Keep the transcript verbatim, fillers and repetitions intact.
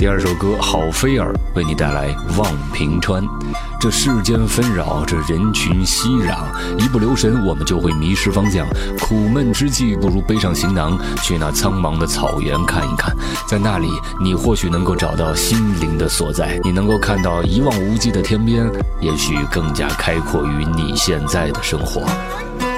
第二首歌郝菲尔为你带来望平川。这世间纷扰，这人群熙攘，一不留神我们就会迷失方向。苦闷之际，不如背上行囊，去那苍茫的草原看一看。在那里，你或许能够找到心灵的所在，你能够看到一望无际的天边，也许更加开阔于你现在的生活。